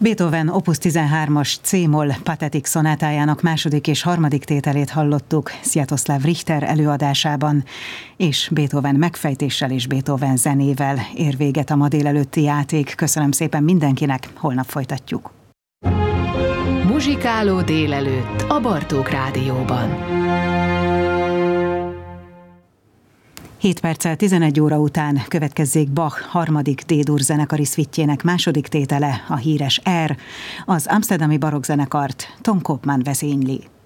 Beethoven Opus 13-as C-moll patetik szonátájának második és harmadik tételét hallottuk Sviatoslav Richter előadásában, és Beethoven megfejtéssel és Beethoven zenével ér véget a ma délelőtti játék. Köszönöm szépen mindenkinek, holnap folytatjuk. Muzsikáló délelőtt a Bartók Rádióban. 7 perccel 11 óra után következzék Bach harmadik D-dur zenekari szvitjének második tétele, a híres R. Az amszterdami barokkzenekart Tom Koopman vezényli.